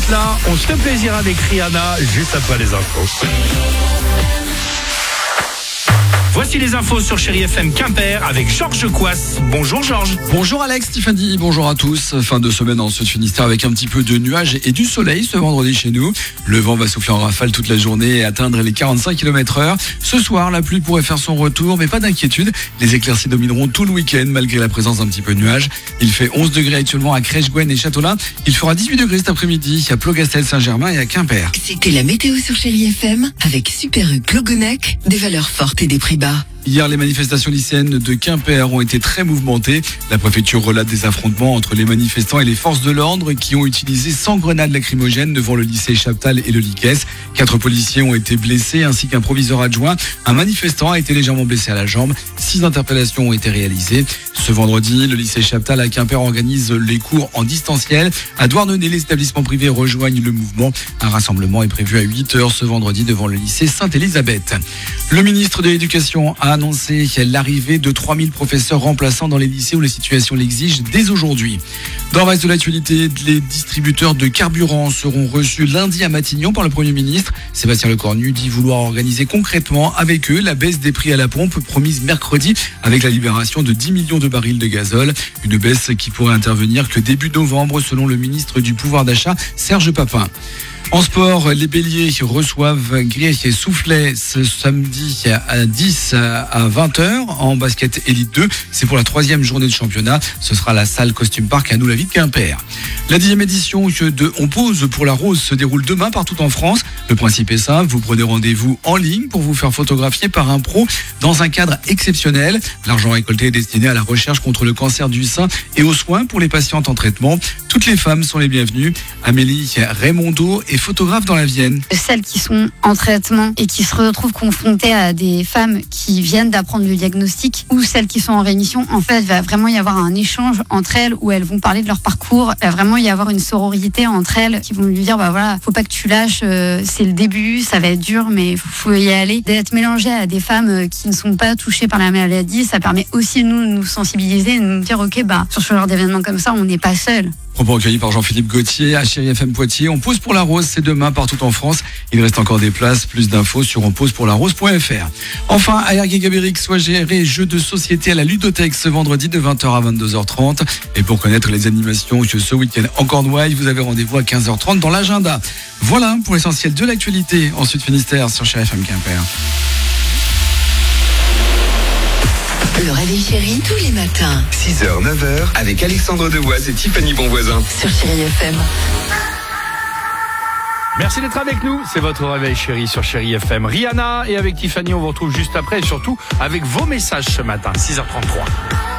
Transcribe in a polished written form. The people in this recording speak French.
là. On se fait plaisir avec Rihanna juste après les infos. Voici les infos sur Chéri FM Quimper avec Georges Coisse. Bonjour Georges. Bonjour Alex, Tiffany, bonjour à tous. Fin de semaine en Sud Finistère avec un petit peu de nuages et du soleil ce vendredi chez nous. Le vent va souffler en rafale toute la journée et atteindre les 45 km/h. Ce soir, la pluie pourrait faire son retour, mais pas d'inquiétude. Les éclaircies domineront tout le week-end malgré la présence d'un petit peu de nuages. Il fait 11 degrés actuellement à Crèche-Gwen et Châteaulin. Il fera 18 degrés cet après-midi à Plogastel-Saint-Germain et à Quimper. C'était la météo sur Chéri FM avec Super U Clogonac, des valeurs fortes et des prix bas. Hier, les manifestations lycéennes de Quimper ont été très mouvementées. La préfecture relate des affrontements entre les manifestants et les forces de l'ordre qui ont utilisé 100 grenades lacrymogènes devant le lycée Chaptal et le Liquès. 4 policiers ont été blessés ainsi qu'un proviseur adjoint. Un manifestant a été légèrement blessé à la jambe. 6 interpellations ont été réalisées. Ce vendredi, le lycée Chaptal à Quimper organise les cours en distanciel. À Douarnenez, les établissements privés rejoignent le mouvement. Un rassemblement est prévu à 8h ce vendredi devant le lycée Sainte-Élisabeth. Le ministre de l'Éducation a annoncé l'arrivée de 3000 professeurs remplaçants dans les lycées où la situation l'exige dès aujourd'hui. Dans le reste de l'actualité, les distributeurs de carburant seront reçus lundi à Matignon par le Premier ministre. Sébastien Lecornu dit vouloir organiser concrètement avec eux la baisse des prix à la pompe promise mercredi avec la libération de 10 millions de barils de gazole. Une baisse qui pourrait intervenir que début novembre selon le ministre du pouvoir d'achat Serge Papin. En sport, les Béliers reçoivent Griech et Soufflet ce samedi à 10 à 20h en basket Elite 2. C'est pour la 3e journée de championnat. Ce sera la salle Costume Park à Nous-la-Ville de Quimper. La 10e édition de On Pose pour la Rose se déroule demain partout en France. Le principe est simple, vous prenez rendez-vous en ligne pour vous faire photographier par un pro dans un cadre exceptionnel. L'argent récolté est destiné à la recherche contre le cancer du sein et aux soins pour les patientes en traitement. Toutes les femmes sont les bienvenues. Amélie Raymondo est photographe dans la Vienne. Celles qui sont en traitement et qui se retrouvent confrontées à des femmes qui viennent d'apprendre le diagnostic ou celles qui sont en rémission, en fait, il va vraiment y avoir un échange entre elles où elles vont parler de leur parcours. Il va vraiment y avoir une sororité entre elles qui vont lui dire, faut pas que tu lâches, c'est le début, ça va être dur, mais faut y aller. D'être mélangé à des femmes qui ne sont pas touchées par la maladie, ça permet aussi de nous sensibiliser, de nous dire, sur ce genre d'événements comme ça, on n'est pas seul. Propos recueillis par Jean-Philippe Gauthier à Chéri FM Poitiers. On pose pour la rose, c'est demain partout en France. Il reste encore des places, plus d'infos sur onposepourlarose.fr. Enfin, ARG Gabéric soit géré jeu de société à la Ludothèque ce vendredi de 20h à 22h30. Et pour connaître les animations ce week-end en Cornouailles, vous avez rendez-vous à 15h30 dans l'agenda. Voilà pour l'essentiel de l'actualité en Sud Finistère sur Chéri FM Quimper. Le réveil chéri tous les matins 6h, 9h avec Alexandre Devoise et Tiffany Bonvoisin. sur Chéri FM. Merci d'être avec nous. C'est votre réveil chéri sur Chéri FM. Rihanna et avec Tiffany, on vous retrouve juste après et surtout avec vos messages ce matin, 6h33.